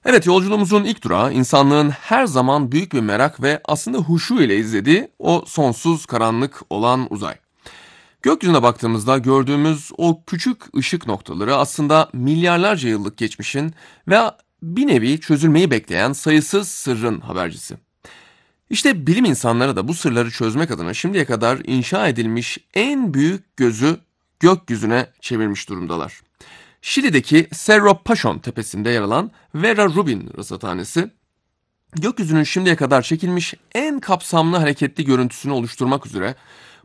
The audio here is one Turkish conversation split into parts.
Evet, yolculuğumuzun ilk durağı insanlığın her zaman büyük bir merak ve aslında huşu ile izlediği o sonsuz karanlık olan uzay. Gökyüzüne baktığımızda gördüğümüz o küçük ışık noktaları aslında milyarlarca yıllık geçmişin ve bir nevi çözülmeyi bekleyen sayısız sırrın habercisi. İşte bilim insanları da bu sırları çözmek adına şimdiye kadar inşa edilmiş en büyük gözü gökyüzüne çevirmiş durumdalar. Şili'deki Cerro Paşon tepesinde yer alan Vera Rubin Rasathanesi, gökyüzünün şimdiye kadar çekilmiş en kapsamlı hareketli görüntüsünü oluşturmak üzere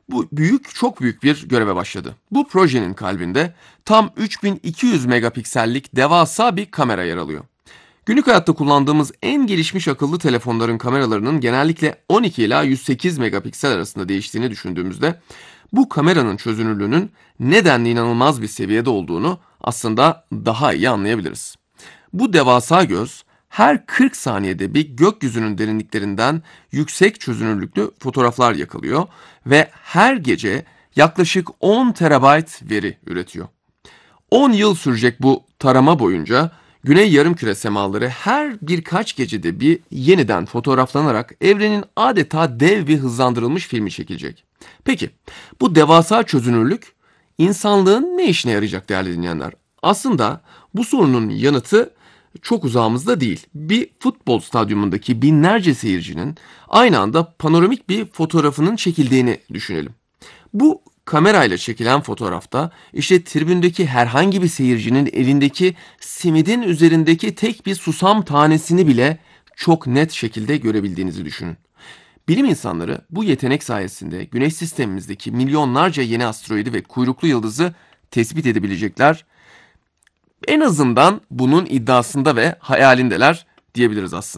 çok büyük bir göreve başladı. Bu projenin kalbinde tam 3200 megapiksellik devasa bir kamera yer alıyor. Günlük hayatta kullandığımız en gelişmiş akıllı telefonların kameralarının genellikle 12 ila 108 megapiksel arasında değiştiğini düşündüğümüzde bu kameranın çözünürlüğünün nedenli inanılmaz bir seviyede olduğunu aslında daha iyi anlayabiliriz. Bu devasa göz her 40 saniyede bir gökyüzünün derinliklerinden yüksek çözünürlüklü fotoğraflar yakalıyor ve her gece yaklaşık 10 terabayt veri üretiyor. 10 yıl sürecek bu tarama boyunca Güney Yarımküre semaları her birkaç gecede bir yeniden fotoğraflanarak evrenin adeta dev bir hızlandırılmış filmi çekilecek. Peki, bu devasa çözünürlük insanlığın ne işine yarayacak değerli dinleyenler? Aslında bu sorunun yanıtı çok uzağımızda değil. Bir futbol stadyumundaki binlerce seyircinin aynı anda panoramik bir fotoğrafının çekildiğini düşünelim. Bu kamerayla çekilen fotoğrafta işte tribündeki herhangi bir seyircinin elindeki simidin üzerindeki tek bir susam tanesini bile çok net şekilde görebildiğinizi düşünün. Bilim insanları bu yetenek sayesinde Güneş sistemimizdeki milyonlarca yeni asteroidi ve kuyruklu yıldızı tespit edebilecekler. En azından bunun iddiasında ve hayalindeler diyebiliriz aslında.